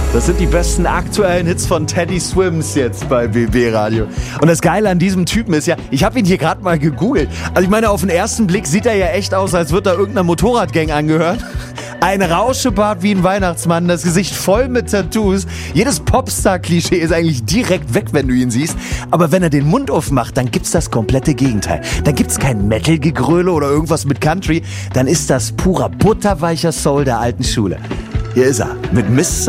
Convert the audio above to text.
Das sind die besten aktuellen Hits von Teddy Swims jetzt bei BB Radio. Und das Geile an diesem Typen ist ja, ich habe ihn hier gerade mal gegoogelt. Also ich meine, auf den ersten Blick sieht er ja echt aus, als würde er irgendeiner Motorradgang angehören. Ein Rauschebart wie ein Weihnachtsmann, das Gesicht voll mit Tattoos. Jedes Popstar-Klischee ist eigentlich direkt weg, wenn du ihn siehst. Aber wenn er den Mund aufmacht, dann gibt's das komplette Gegenteil. Dann gibt's kein Metal-Gegröle oder irgendwas mit Country. Dann ist das purer butterweicher Soul der alten Schule. Hier ist er mit Mr.